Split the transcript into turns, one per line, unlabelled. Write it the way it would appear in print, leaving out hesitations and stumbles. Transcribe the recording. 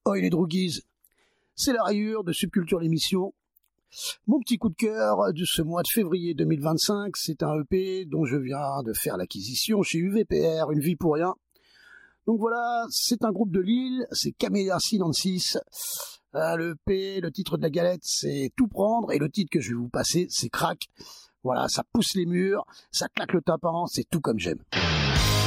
Oil et Droogies. C'est la rayure de Subculture l'émission. Mon petit coup de cœur de ce mois de février 2025, c'est un EP dont je viens de faire l'acquisition chez UVPR, Une vie pour rien. Donc voilà, c'est un groupe de Lille, c'est Camellia Sinensis. Le EP, le titre de la galette, c'est Tout prendre, et le titre que je vais vous passer, c'est Crack. Voilà, ça pousse les murs, ça claque le tympan, c'est tout comme j'aime.